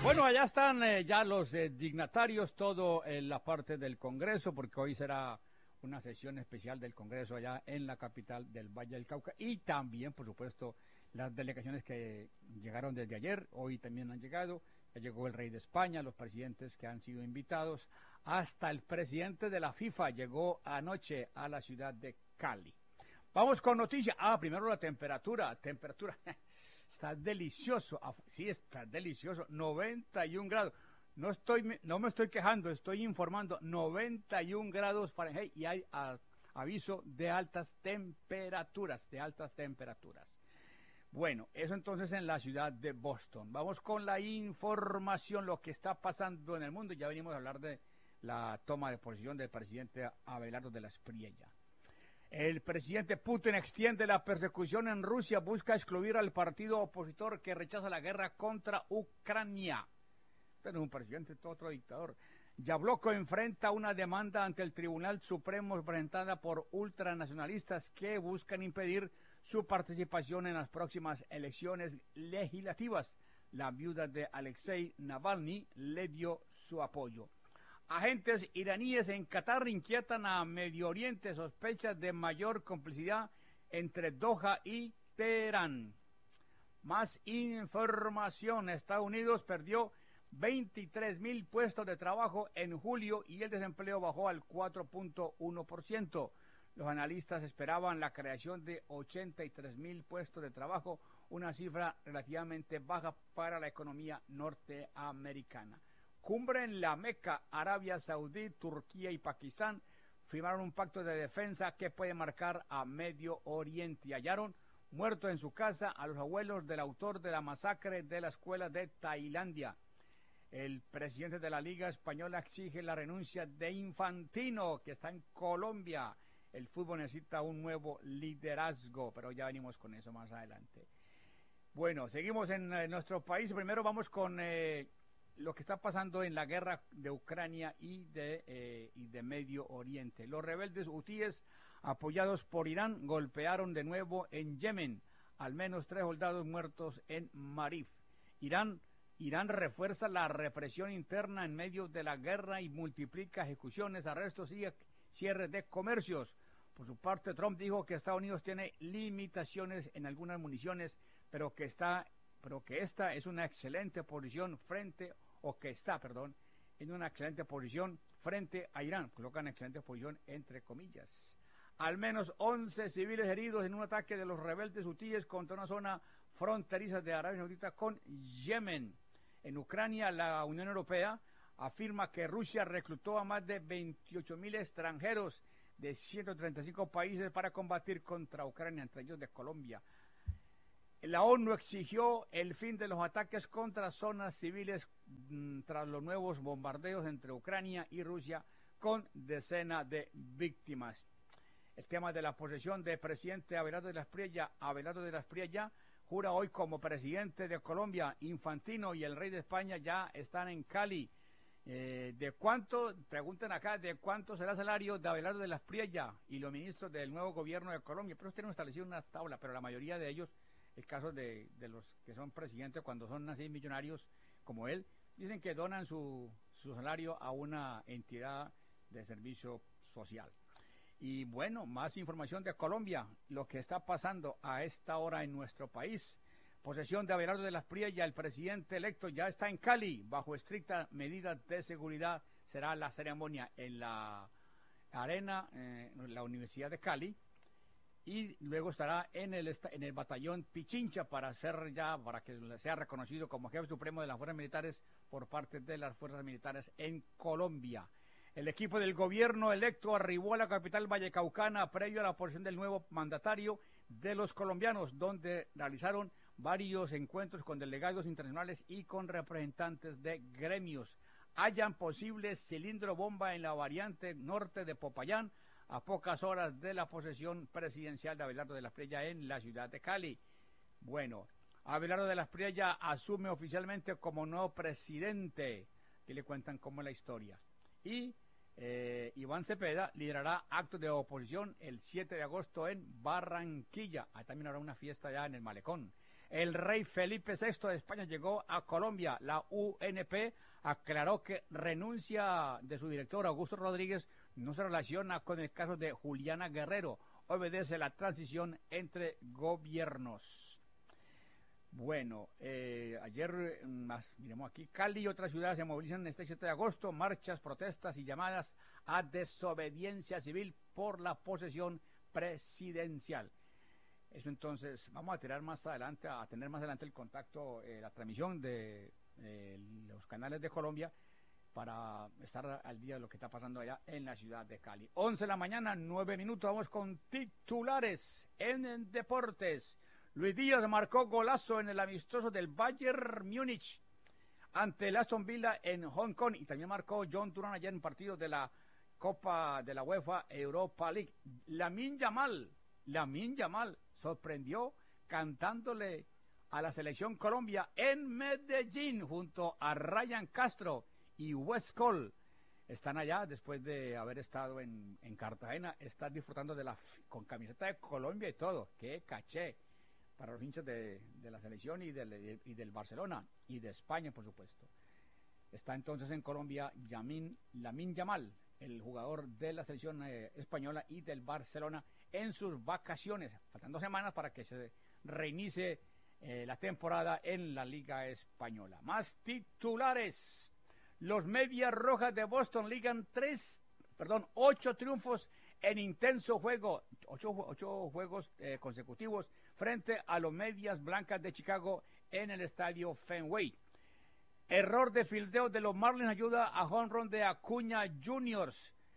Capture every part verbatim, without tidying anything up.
Bueno, allá están eh, ya los eh, dignatarios, todo en la parte del Congreso, porque hoy será una sesión especial del Congreso allá en la capital del Valle del Cauca y también, por supuesto, las delegaciones que llegaron desde ayer, hoy también han llegado, ya llegó el rey de España, los presidentes que han sido invitados, hasta el presidente de la FIFA llegó anoche a la ciudad de Cali. Vamos con noticias. Ah, primero la temperatura. Temperatura. Está delicioso. Sí, está delicioso. noventa y un grados. No estoy, no me estoy quejando, estoy informando. noventa y un grados Fahrenheit y hay a, aviso de altas temperaturas, de altas temperaturas. Bueno, eso entonces en la ciudad de Boston. Vamos con la información, lo que está pasando en el mundo. Ya venimos a hablar de la toma de posición del presidente Abelardo de la Espriella. El presidente Putin extiende la persecución en Rusia, busca excluir al partido opositor que rechaza la guerra contra Ucrania. Este no es un presidente, este es otro dictador. Yabloko enfrenta una demanda ante el Tribunal Supremo presentada por ultranacionalistas que buscan impedir su participación en las próximas elecciones legislativas. La viuda de Alexei Navalny le dio su apoyo. Agentes iraníes en Qatar inquietan a Medio Oriente, sospechas de mayor complicidad entre Doha y Teherán. Más información. Estados Unidos perdió veintitrés mil puestos de trabajo en julio y el desempleo bajó al cuatro punto uno por ciento. Los analistas esperaban la creación de ochenta y tres mil puestos de trabajo, una cifra relativamente baja para la economía norteamericana. Cumbre en la Meca, Arabia Saudí, Turquía y Pakistán firmaron un pacto de defensa que puede marcar a Medio Oriente y hallaron muerto en su casa a los abuelos del autor de la masacre de la escuela de Tailandia. El presidente de la Liga Española exige la renuncia de Infantino, que está en Colombia. El fútbol necesita un nuevo liderazgo, pero ya venimos con eso más adelante. Bueno, seguimos en eh, nuestro país. Primero vamos con eh, lo que está pasando en la guerra de Ucrania y de, eh, y de Medio Oriente. Los rebeldes hutíes, apoyados por Irán, golpearon de nuevo en Yemen. Al menos tres soldados muertos en Marif. Irán, Irán refuerza la represión interna en medio de la guerra y multiplica ejecuciones, arrestos y cierres de comercios. Por su parte, Trump dijo que Estados Unidos tiene limitaciones en algunas municiones, pero que está pero que esta es una excelente posición frente, o que está, perdón, en una excelente posición frente a Irán. Colocan excelente posición entre comillas. Al menos once civiles heridos en un ataque de los rebeldes hutíes contra una zona fronteriza de Arabia Saudita con Yemen. En Ucrania, la Unión Europea afirma que Rusia reclutó a más de veintiocho mil extranjeros de ciento treinta y cinco países para combatir contra Ucrania, entre ellos de Colombia. La ONU exigió el fin de los ataques contra zonas civiles mmm, tras los nuevos bombardeos entre Ucrania y Rusia con decenas de víctimas. El tema de la posesión del presidente Abelardo de la Espriella. Abelardo de la Espriella jura hoy como presidente de Colombia. Infantino y el rey de España ya están en Cali. Eh, ¿De cuánto, preguntan acá, de cuánto será el salario de Abelardo de la Espriella y los ministros del nuevo gobierno de Colombia? Pero tenemos establecido una tabla, pero la mayoría de ellos, el caso de, de los que son presidentes, cuando son así millonarios como él, dicen que donan su, su salario a una entidad de servicio social. Y bueno, más información de Colombia, lo que está pasando a esta hora en nuestro país. Posesión de Abelardo de la Espriella, el presidente electo ya está en Cali, bajo estrictas medidas de seguridad. Será la ceremonia en la arena, eh, en la Universidad de Cali, y luego estará en el en el batallón Pichincha para ser ya para que sea reconocido como jefe supremo de las fuerzas militares por parte de las fuerzas militares en Colombia. El equipo del gobierno electo arribó a la capital vallecaucana previo a la posesión del nuevo mandatario de los colombianos, donde realizaron varios encuentros con delegados internacionales y con representantes de gremios. Hallan posible cilindro bomba en la variante norte de Popayán, a pocas horas de la posesión presidencial de Abelardo de la Espriella en la ciudad de Cali. Bueno, Abelardo de la Espriella asume oficialmente como nuevo presidente, que le cuentan cómo es la historia. Y eh, Iván Cepeda liderará actos de oposición el siete de agosto en Barranquilla. Ahí también habrá una fiesta ya en el Malecón. El rey Felipe sexto de España llegó a Colombia. La U N P aclaró que renuncia de su director Augusto Rodríguez no se relaciona con el caso de Juliana Guerrero. Obedece la transición entre gobiernos. Bueno, eh, ayer, más, miremos aquí, Cali y otras ciudades se movilizan este siete de agosto, marchas, protestas y llamadas a desobediencia civil por la posesión presidencial. Eso entonces, vamos a tirar más adelante, a tener más adelante el contacto, eh, la transmisión de eh, los canales de Colombia para estar al día de lo que está pasando allá en la ciudad de Cali. once de la mañana, nueve minutos, vamos con titulares en deportes. Luis Díaz marcó golazo en el amistoso del Bayern Múnich ante el Aston Villa en Hong Kong y también marcó John Duran allá en partido de la Copa de la UEFA Europa League. Lamine Yamal, Lamine Yamal sorprendió cantándole a la selección Colombia en Medellín junto a Ryan Castro y Wes Cole. Están allá después de haber estado en, en Cartagena, están disfrutando de la con camiseta de Colombia y todo. ¡Qué caché! Para los hinchas de, de la selección y del, y del Barcelona y de España, por supuesto. Está entonces en Colombia Yamin, Lamine Yamal, el jugador de la selección eh, española y del Barcelona en sus vacaciones. Faltan dos semanas para que se reinicie eh, la temporada en la Liga Española. Más titulares. Los Medias Rojas de Boston ligan tres, perdón, ocho triunfos en intenso juego, ocho, ocho juegos eh, consecutivos frente a los Medias Blancas de Chicago en el estadio Fenway. Error de fildeo de los Marlins ayuda a home run de Acuña junior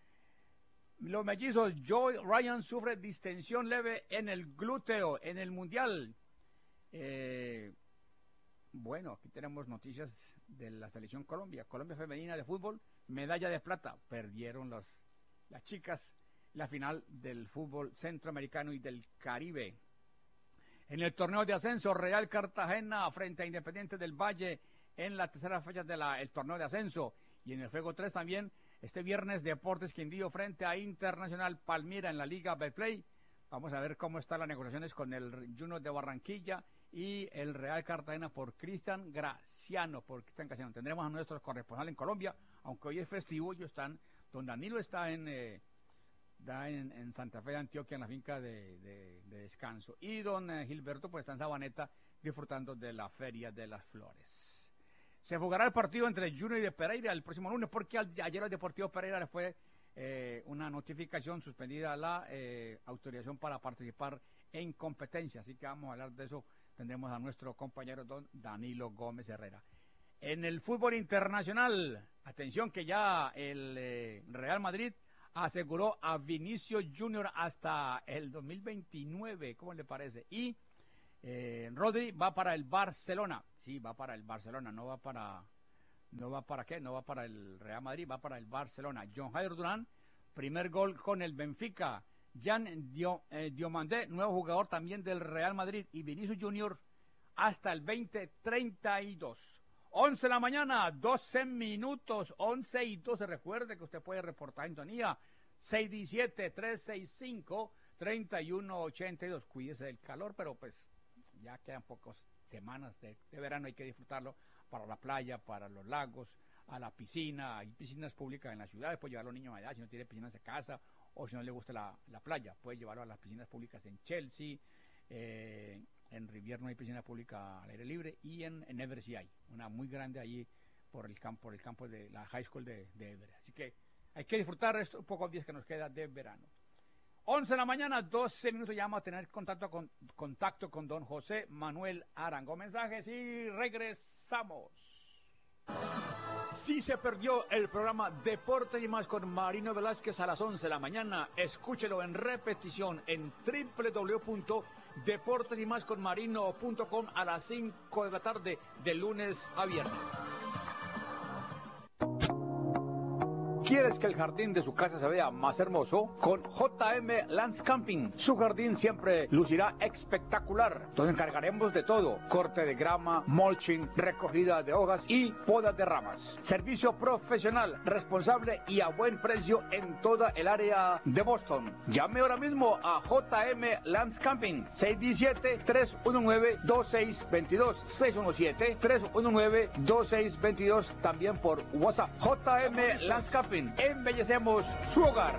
Los mellizos Joe Ryan sufre distensión leve en el glúteo en el Mundial. Eh, bueno, aquí tenemos noticias de la selección Colombia. Colombia femenina de fútbol, medalla de plata. Perdieron los, las chicas la final del fútbol centroamericano y del Caribe. En el torneo de ascenso, Real Cartagena frente a Independiente del Valle en la tercera fecha del torneo de ascenso. Y en el juego tres también, este viernes, Deportes Quindío frente a Internacional Palmira en la Liga Betplay. Vamos a ver cómo están las negociaciones con el Junior de Barranquilla y el Real Cartagena por Cristian Graciano. Por Cristian Graciano. Tendremos a nuestros corresponsales en Colombia, aunque hoy es festivo, ellos están, don Danilo está en... Eh, Da en, en Santa Fe de Antioquia, en la finca de, de, de descanso. Y don eh, Gilberto pues está en Sabaneta disfrutando de la Feria de las Flores. Se jugará el partido entre Junior y de Pereira el próximo lunes porque al, ayer al Deportivo Pereira le fue eh, una notificación suspendida la eh, autorización para participar en competencia. Así que vamos a hablar de eso. Tendremos a nuestro compañero don Danilo Gómez Herrera. En el fútbol internacional, atención que ya el eh, Real Madrid aseguró a Vinicio Junior hasta el dos mil veintinueve, ¿cómo le parece? Y eh, Rodri va para el Barcelona, sí, va para el Barcelona, no va para, no va para qué, no va para el Real Madrid, va para el Barcelona. John Jairo Durán, primer gol con el Benfica. Jan Dio, eh, Diomandé, nuevo jugador también del Real Madrid, y Vinicio Junior hasta el veinte treinta y dos. once de la mañana, doce minutos, once y doce. Recuerde que usted puede reportar en sintonía seis diecisiete, trescientos sesenta y cinco, treinta y uno ochenta y dos. Cuídese del calor, pero pues ya quedan pocas semanas de, de verano, hay que disfrutarlo para la playa, para los lagos, a la piscina. Hay piscinas públicas en la ciudad, puede llevar a los niños allá si no tiene piscinas de casa o si no le gusta la, la playa, puede llevarlo a las piscinas públicas en Chelsea, eh, en Rivier no hay piscina pública al aire libre y en, en Everett sí hay, una muy grande allí por el campo, por el campo de la High School de, de Everett. Así que hay que disfrutar estos pocos días que nos queda de verano. once de la mañana, doce minutos, ya vamos a tener contacto con, contacto con don José Manuel Arango. Mensajes y regresamos. Si se perdió el programa Deportes y Más con Marino Velázquez a las once de la mañana, escúchelo en repetición en doble u doble u doble u punto deportes y más con marino punto com a las cinco de la tarde de lunes a viernes. ¿Quieres que el jardín de su casa se vea más hermoso? Con J M Landscaping, su jardín siempre lucirá espectacular. Nos encargaremos de todo: corte de grama, mulching, recogida de hojas y poda de ramas. Servicio profesional, responsable y a buen precio en toda el área de Boston. Llame ahora mismo a J M Landscaping, seis uno siete, tres uno nueve, dos seis dos dos, seis uno siete, tres uno nueve, dos seis dos dos, también por WhatsApp. J M Landscaping, embellecemos su hogar.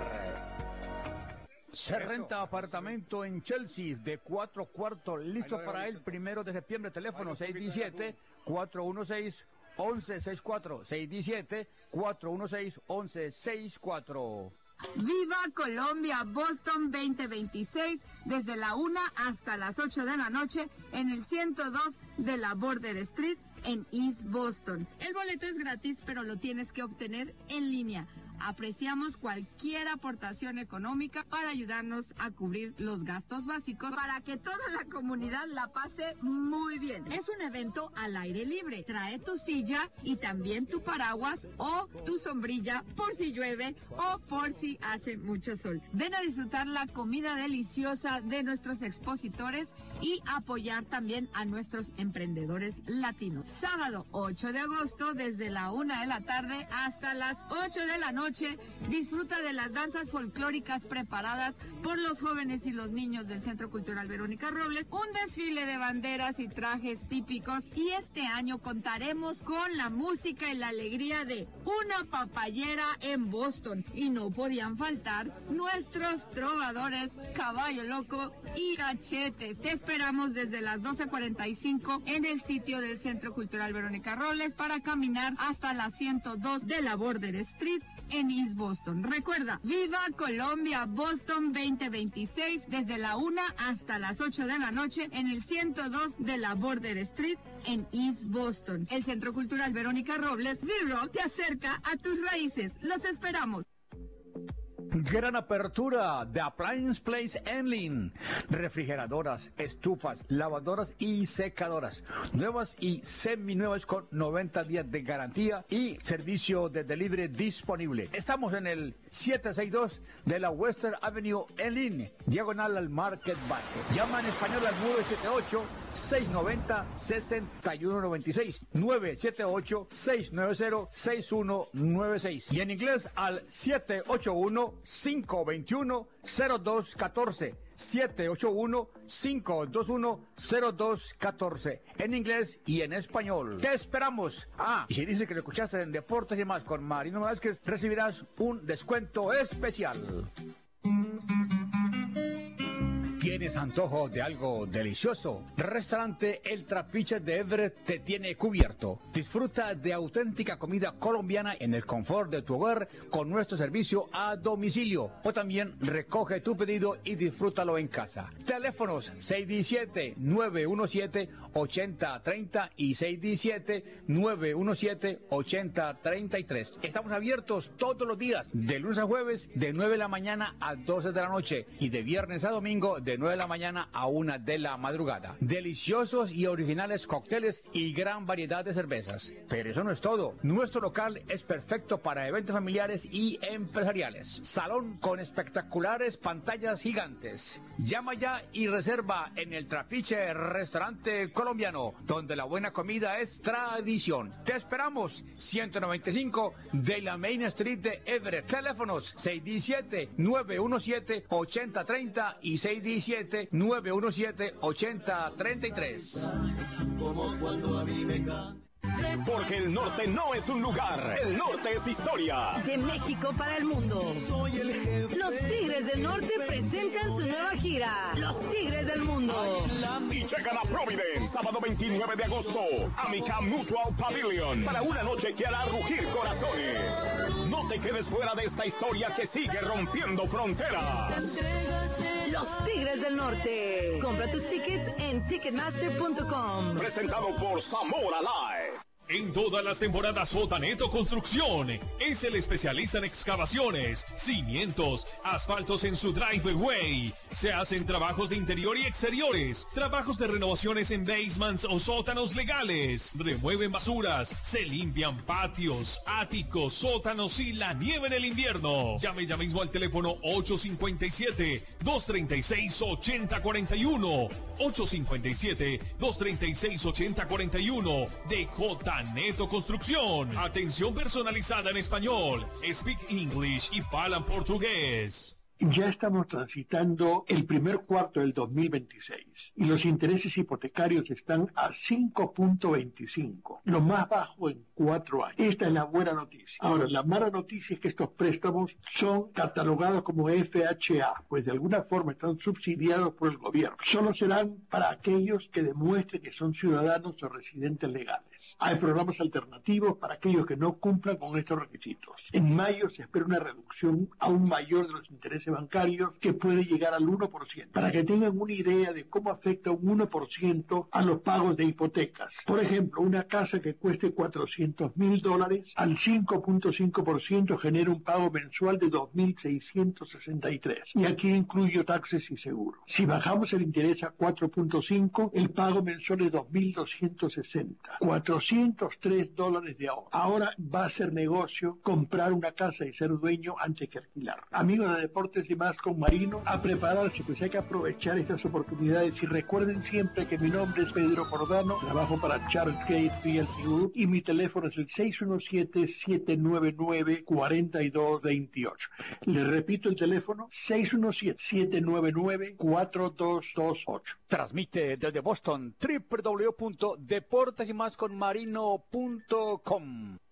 Se renta apartamento en Chelsea de cuatro cuartos, listo para el primero de septiembre. Teléfono seis uno siete, cuatro uno seis, once sesenta y cuatro, seis uno siete, cuatro uno seis, once sesenta y cuatro. Viva Colombia Boston veinte veintiséis desde la una hasta las ocho de la noche en el ciento dos de la Border Street en East Boston. El boleto es gratis, pero lo tienes que obtener en línea. Apreciamos cualquier aportación económica para ayudarnos a cubrir los gastos básicos para que toda la comunidad la pase muy bien. Es un evento al aire libre. Trae tu silla y también tu paraguas o tu sombrilla por si llueve o por si hace mucho sol. Ven a disfrutar la comida deliciosa de nuestros expositores y apoyar también a nuestros emprendedores latinos. Sábado ocho de agosto desde la una de la tarde hasta las ocho de la noche. Disfruta de las danzas folclóricas preparadas por los jóvenes y los niños del Centro Cultural Verónica Robles, un desfile de banderas y trajes típicos, y este año contaremos con la música y la alegría de una papayera en Boston, y no podían faltar nuestros trovadores Caballo Loco y Cachetes. Te esperamos desde las doce cuarenta y cinco en el sitio del Centro Cultural Verónica Robles para caminar hasta la ciento dos de la Border Street en East Boston. Recuerda, Viva Colombia Boston veinte veintiséis desde la una hasta las ocho de la noche en el ciento dos de la Border Street en East Boston. El Centro Cultural Verónica Robles, V-Rock, te acerca a tus raíces. Los esperamos. Gran apertura de Appliance Place Enlin. Refrigeradoras, estufas, lavadoras y secadoras. Nuevas y seminuevas con noventa días de garantía y servicio de delivery disponible. Estamos en el setecientos sesenta y dos de la Western Avenue Enlin, diagonal al Market Basket. Llama en español al nueve siete ocho, seis nueve cero, seis uno nueve seis. nueve siete ocho, seis nueve cero, seis uno nueve seis. Y en inglés al siete ocho uno, cinco dos uno, cero dos uno cuatro. siete ocho uno, cinco dos uno, cero dos uno cuatro. En inglés y en español. Te esperamos. Ah, y si dices que lo escuchaste en Deportes y más con Marino Vázquez, recibirás un descuento especial. ¿Tienes antojo de algo delicioso? Restaurante El Trapiche de Everett te tiene cubierto. Disfruta de auténtica comida colombiana en el confort de tu hogar con nuestro servicio a domicilio. O también recoge tu pedido y disfrútalo en casa. Teléfonos seis uno siete, nueve uno siete, ocho cero tres cero y seis uno siete, nueve uno siete, ocho cero tres tres. Estamos abiertos todos los días, de lunes a jueves, de nueve de la mañana a doce de la noche y de viernes a domingo, de nueve de la mañana a una de la madrugada. Deliciosos y originales cócteles y gran variedad de cervezas. Pero eso no es todo. Nuestro local es perfecto para eventos familiares y empresariales. Salón con espectaculares pantallas gigantes. Llama ya y reserva en El Trapiche Restaurante Colombiano, donde la buena comida es tradición. Te esperamos. ciento noventa y cinco de la Main Street de Everett. Teléfonos seis uno siete, nueve uno siete, ocho cero tres cero y seis uno siete, nueve uno siete, ocho cero tres tres. Porque el norte no es un lugar, el norte es historia. De México para el mundo. Los Tigres del Norte presentan su nueva gira, Los Tigres del Mundo. Y llegan a Providence, sábado veintinueve de agosto, Amica Mutual Pavilion, para una noche que hará rugir corazones. No te quedes fuera de esta historia que sigue rompiendo fronteras. Los Tigres del Norte. Compra tus tickets en ticketmaster punto com. Presentado por Zamora Live. En todas las temporadas Sotaneto Construcción es el especialista en excavaciones, cimientos, asfaltos en su driveway. Se hacen trabajos de interior y exteriores, trabajos de renovaciones en basements o sótanos legales. Remueven basuras, se limpian patios, áticos, sótanos y la nieve en el invierno. Llame ya mismo al teléfono ocho cinco siete, dos tres seis, ocho cero cuatro uno. ocho cinco siete, dos tres seis, ocho cero cuatro uno de J. Neto Construcción. Atención personalizada en español. Speak English y falan portugués. Ya estamos transitando el primer cuarto del dos mil veintiséis y los intereses hipotecarios están a cinco punto veinticinco, lo más bajo en cuatro años. Esta es la buena noticia. Ahora, la mala noticia es que estos préstamos son catalogados como F H A, pues de alguna forma están subsidiados por el gobierno. Solo serán para aquellos que demuestren que son ciudadanos o residentes legales. Hay programas alternativos para aquellos que no cumplan con estos requisitos. En mayo se espera una reducción aún mayor de los intereses bancarios que puede llegar al uno por ciento. Para que tengan una idea de cómo afecta un uno por ciento a los pagos de hipotecas. Por ejemplo, una casa que cueste cuatrocientos mil dólares al cinco punto cinco por ciento genera un pago mensual de dos mil seiscientos sesenta y tres. Y aquí incluyo taxes y seguro. Si bajamos el interés a cuatro punto cinco, el pago mensual es dos mil doscientos sesenta. cuatrocientos tres dólares de ahorro. Ahora va a ser negocio comprar una casa y ser dueño antes que alquilar. Amigos de Deportes y Más con Marino, a prepararse, pues hay que aprovechar estas oportunidades. Y recuerden siempre que mi nombre es Pedro Jordano, trabajo para Charles Gate Realty Group y mi teléfono es el seis uno siete, siete nueve nueve, cuatro dos dos ocho. Les repito el teléfono, seis uno siete, siete nueve nueve, cuatro dos dos ocho. Transmite desde Boston, doble u doble u doble u punto deportes y más con marino punto com.